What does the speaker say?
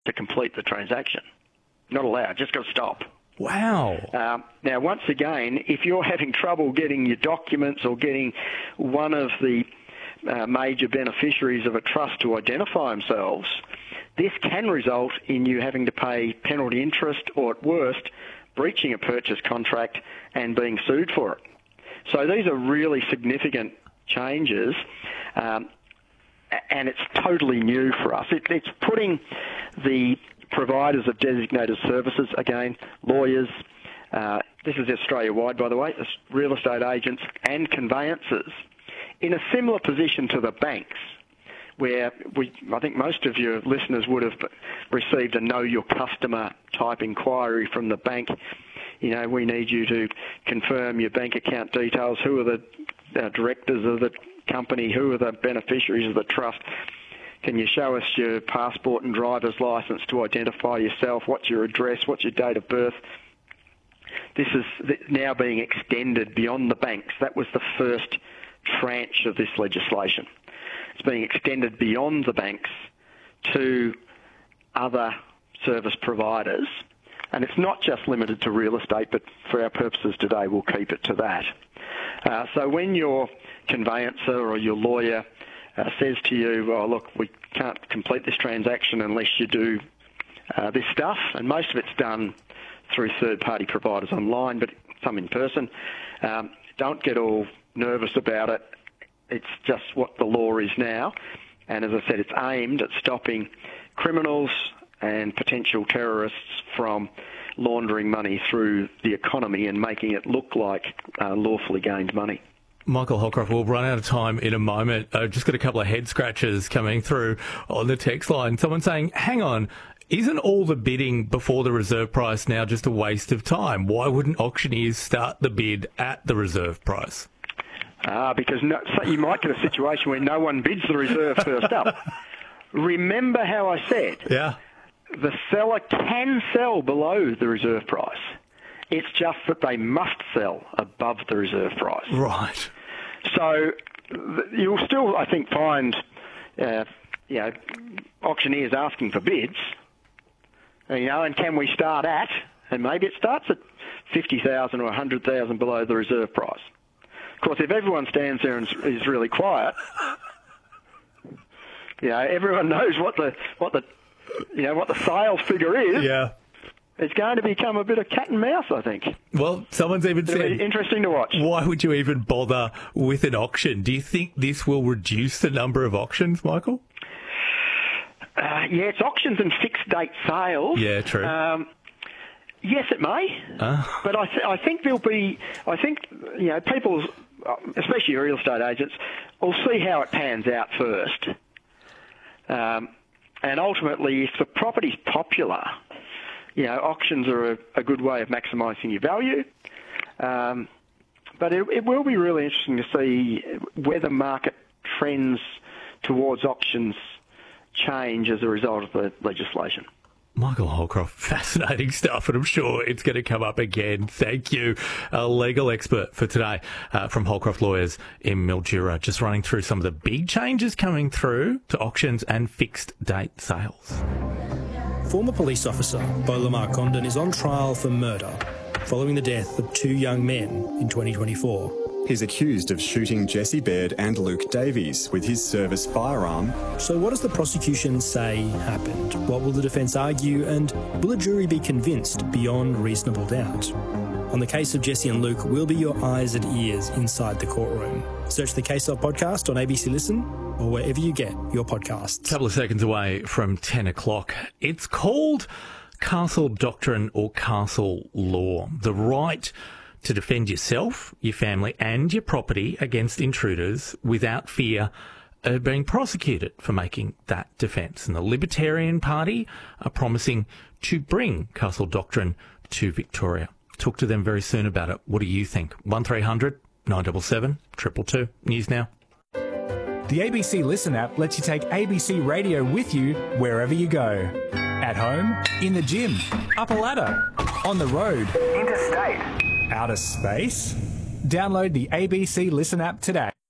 to complete the transaction. Not allowed, just got to stop. Wow. Now, once again, if you're having trouble getting your documents or getting one of the major beneficiaries of a trust to identify themselves, this can result in you having to pay penalty interest or, at worst, breaching a purchase contract and being sued for it. So these are really significant changes, and it's totally new for us. It's putting the providers of designated services, again, lawyers, this is Australia-wide, by the way, real estate agents and conveyancers, in a similar position to the banks, where I think most of your listeners would have received a know your customer type inquiry from the bank. You know, we need you to confirm your bank account details. Who are the directors of the company? Who are the beneficiaries of the trust? Can you show us your passport and driver's license to identify yourself? What's your address? What's your date of birth? This is now being extended beyond the banks. That was the first tranche of this legislation. It's being extended beyond the banks to other service providers. And it's not just limited to real estate, but for our purposes today, we'll keep it to that. So when your conveyancer or your lawyer says to you, oh, look, we can't complete this transaction unless you do this stuff, and most of it's done through third-party providers online, but some in person, don't get all nervous about it. It's just what the law is now. And as I said, it's aimed at stopping criminals and potential terrorists from laundering money through the economy and making it look like lawfully gained money. Michael Holcroft, we'll run out of time in a moment. Just got a couple of head scratches coming through on the text line. Someone saying, hang on, isn't all the bidding before the reserve price now just a waste of time? Why wouldn't auctioneers start the bid at the reserve price? Because so you might get a situation where no one bids the reserve first up. Remember how I said the seller can sell below the reserve price. It's just that they must sell above the reserve price. Right. So you'll still, I think, find auctioneers asking for bids. And can we start at? And maybe it starts at 50,000 or 100,000 below the reserve price. Of course, if everyone stands there and is really quiet, everyone knows what the sales figure is. Yeah. It's going to become a bit of cat and mouse, I think. Well, someone's even said, interesting to watch. Why would you even bother with an auction? Do you think this will reduce the number of auctions, Michael? It's auctions and fixed date sales. Yeah, true. Yes, it may. But I think there'll be. I think people, especially real estate agents, will see how it pans out first. And ultimately, if the property's popular, auctions are a good way of maximising your value. But it will be really interesting to see whether market trends towards auctions change as a result of the legislation. Michael Holcroft, fascinating stuff, and I'm sure it's going to come up again. Thank you, our legal expert for today from Holcroft Lawyers in Mildura, just running through some of the big changes coming through to auctions and fixed date sales. Former police officer Beau Lamar Condon is on trial for murder following the death of two young men in 2024. He's accused of shooting Jesse Baird and Luke Davies with his service firearm. So what does the prosecution say happened? What will the defence argue? And will a jury be convinced beyond reasonable doubt? On the case of Jesse and Luke, we'll be your eyes and ears inside the courtroom. Search the Case Of podcast on ABC Listen or wherever you get your podcasts. Couple of seconds away from 10 o'clock. It's called Castle Doctrine or Castle Law. The right to defend yourself, your family and your property against intruders without fear of being prosecuted for making that defence. And the Libertarian Party are promising to bring Castle Doctrine to Victoria. Talk to them very soon about it. What do you think? 1300 977 222. News now. The ABC Listen app lets you take ABC Radio with you wherever you go. At home, in the gym, up a ladder, on the road, interstate, outer space. Download the ABC Listen app today.